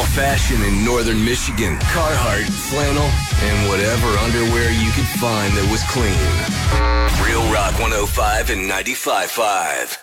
fashion in northern Michigan. Carhartt, flannel, and whatever underwear you could find that was clean. Real Rock 105 and 95.5.